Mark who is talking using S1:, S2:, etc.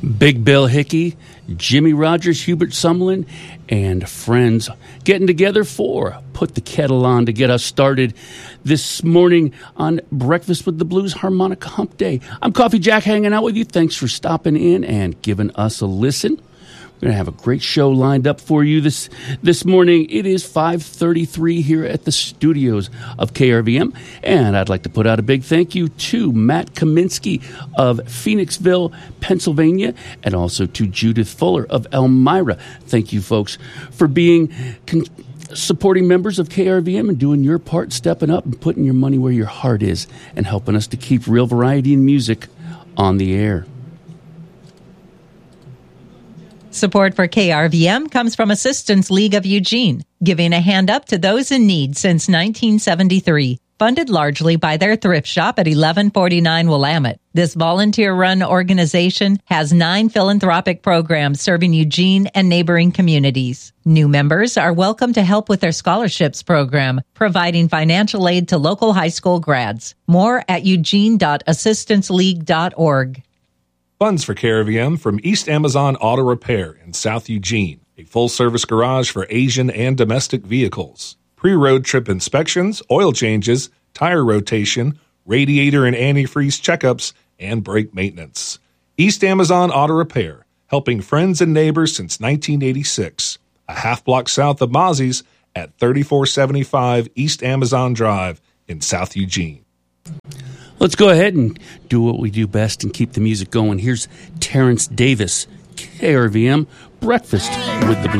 S1: Big Bill Hickey, Jimmy Rogers, Hubert Sumlin, and friends getting together for Put the Kettle On to get us started this morning on Breakfast with the Blues Harmonica Hump Day. I'm Coffee Jack hanging out with you. Thanks for stopping in and giving us a listen. We're going to have a great show lined up for you this morning. It is 5:33 here at the studios of KRVM, and I'd like to put out a big thank you to Matt Kaminsky of Phoenixville, Pennsylvania, and also to Judith Fuller of Elmira. Thank you, folks, for being supporting members of KRVM and doing your part, stepping up and putting your money where your heart is and helping us to keep real variety in music on the air.
S2: Support for KRVM comes from Assistance League of Eugene, giving a hand up to those in need since 1973. Funded largely by their thrift shop at 1149 Willamette. This volunteer-run organization has 9 philanthropic programs serving Eugene and neighboring communities. New members are welcome to help with their scholarships program, providing financial aid to local high school grads. More at eugene.assistanceleague.org.
S3: Funds for KRVM from East Amazon Auto Repair in South Eugene, a full-service garage for Asian and domestic vehicles. Pre-road trip inspections, oil changes, tire rotation, radiator and antifreeze checkups, and brake maintenance. East Amazon Auto Repair, helping friends and neighbors since 1986. A half block south of Mozzie's at 3475 East Amazon Drive in South Eugene.
S1: Let's go ahead and do what we do best and keep the music going. Here's Terrence Davis, KRVM, Breakfast with the Blues.